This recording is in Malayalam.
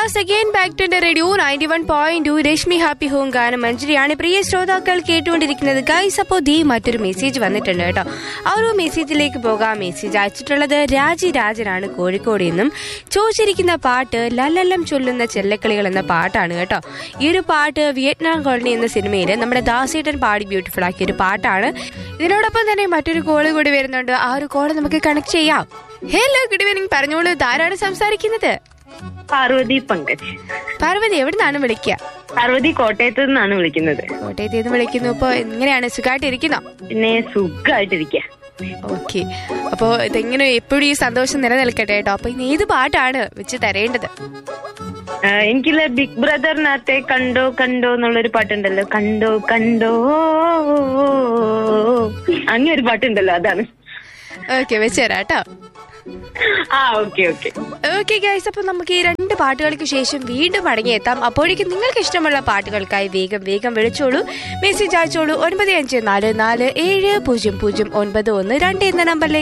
Yes again back to radio 91.2 Rashmi happy home ഗാനം മഞ്ജരിയാണ് പ്രിയ ശ്രോതാക്കൾ കേട്ടുകൊണ്ടിരിക്കുന്നത്. ഗൈസ്, അപ്പോൾ ദീ മറ്റൊരു മെസ്സേജ് വന്നിട്ടുണ്ട് കേട്ടോ. ആ ഒരു മെസ്സേജിലേക്ക് പോകാം. മെസ്സേജ് അയച്ചിട്ടുള്ളത് രാജനാണ് കോഴിക്കോട് നിന്നും. ചോദിച്ചിരിക്കുന്ന പാട്ട് ലല്ലല്ലം ചൊല്ലുന്ന ചെല്ലക്കളികൾ എന്ന പാട്ടാണ് കേട്ടോ. ഈ ഒരു പാട്ട് വിയറ്റ്നാം കോളനി എന്ന സിനിമയിൽ നമ്മുടെ ദാസേട്ടൻ പാടി ബ്യൂട്ടിഫുൾ ആക്കിയ ഒരു പാട്ടാണ്. ഇതിനോടൊപ്പം തന്നെ മറ്റൊരു കോള് കൂടി വരുന്നുണ്ട്. ആ ഒരു കോള് നമുക്ക് കണക്ട് ചെയ്യാം. Hello, good evening. പറഞ്ഞോളൂ, ആരാണ് സംസാരിക്കുന്നത്? പാർവതി പങ്കജ്. പാർവതി എവിടെ നിന്നാണ് വിളിക്കുക? പാർവതി കോട്ടയത്ത് നിന്നാണ് വിളിക്കുന്നത്. കോട്ടയത്ത് നിന്ന് വിളിക്കുന്നു. ഇപ്പൊ എങ്ങനെയാണ്, സുഖമായിട്ടിരിക്കുന്നോ? പിന്നെ സുഖമായിട്ടിരിക്ക. ഓക്കെ, അപ്പൊ ഇതെങ്ങനെ എപ്പോഴും ഈ സന്തോഷം നിലനിൽക്കട്ടെ കേട്ടോ. അപ്പൊ ഇനി ഏത് പാട്ടാണ് വെച്ച് തരേണ്ടത്? എനിക്കില്ല ബിഗ് ബ്രദറിനകത്തെ കണ്ടോ കണ്ടോ എന്നുള്ളൊരു പാട്ടുണ്ടല്ലോ. കണ്ടോ കണ്ടോ അങ്ങനെ ഒരു പാട്ടുണ്ടല്ലോ, അതാണ്. ഓക്കെ, വെച്ചുതരാം കേട്ടോ. ഓക്കെ ഗൈസ്, അപ്പൊ നമുക്ക് ഈ രണ്ട് പാട്ടുകൾക്ക് ശേഷം വീണ്ടും മടങ്ങിയെത്താം. അപ്പോഴേക്കും നിങ്ങൾക്ക് ഇഷ്ടമുള്ള പാട്ടുകൾക്കായി വേഗം വിളിച്ചോളൂ, മെസ്സേജ് അയച്ചോളൂ. 9544700912 എന്ന നമ്പറിലേക്ക്